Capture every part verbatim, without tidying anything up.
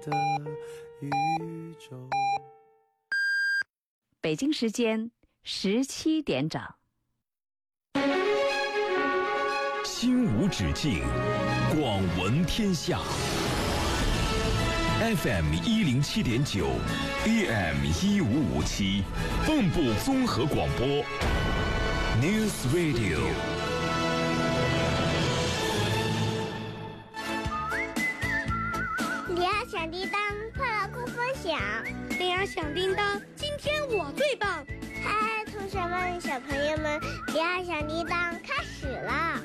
的宇宙。 北京时间十七点整。 心无止境，广闻天下。F M 一零七点九 ，A M 一五五七，蚌埠综合广播 ，News Radio。 铃儿响叮当，快乐共分享。 铃儿响叮当，今天我最棒。 嗨，同学们，小朋友们，铃儿响叮当开始了。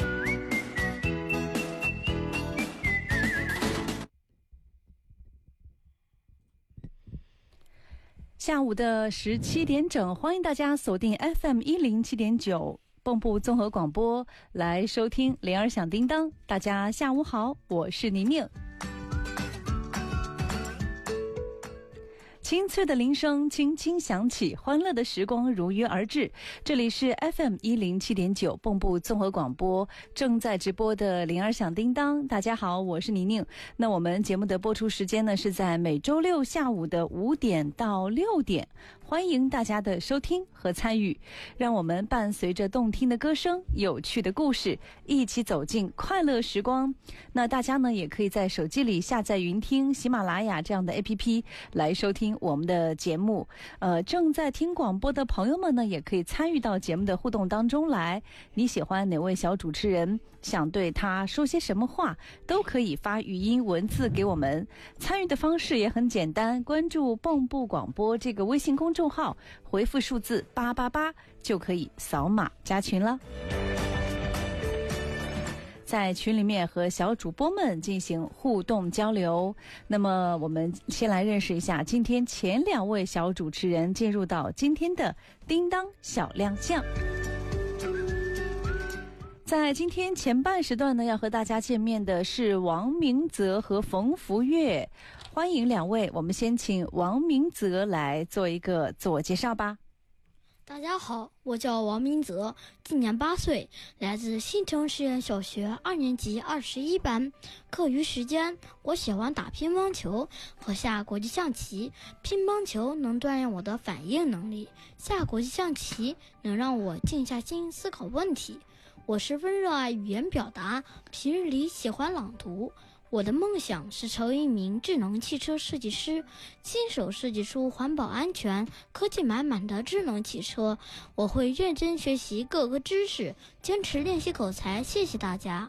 下午的十七点整，欢迎大家锁定 F M 一零七点九蚌埠综合广播来收听铃儿响叮当。大家下午好，我是宁宁。清脆的铃声轻轻响起，欢乐的时光如约而至。这里是 F M 一零七点九蚌埠综合广播正在直播的铃儿响叮当。大家好，我是宁宁。那我们节目的播出时间呢，是在每周六下午的五点到六点，欢迎大家的收听和参与。让我们伴随着动听的歌声、有趣的故事，一起走进快乐时光。那大家呢，也可以在手机里下载云听、喜马拉雅这样的 A P P 来收听我们的节目。呃，正在听广播的朋友们呢，也可以参与到节目的互动当中来。你喜欢哪位小主持人？想对他说些什么话？都可以发语音文字给我们。参与的方式也很简单，关注蚌埠广播这个微信公众号，回复数字八八八就可以扫码加群了。在群里面和小主播们进行互动交流。那么我们先来认识一下今天前两位小主持人，进入到今天的叮当小亮相。在今天前半时段呢，要和大家见面的是王明泽和冯福月，欢迎两位。我们先请王明泽来做一个自我介绍吧。 大家好，我叫王明泽，今年八岁，来自新城实验小学二年级二十一班。课余时间，我喜欢打乒乓球和下国际象棋。乒乓球能锻炼我的反应能力，下国际象棋能让我静下心思考问题。我十分热爱语言表达，平日里喜欢朗读。我的梦想是成为一名智能汽车设计师，亲手设计出环保安全、科技满满的智能汽车。我会认真学习各个知识，坚持练习口才。谢谢大家。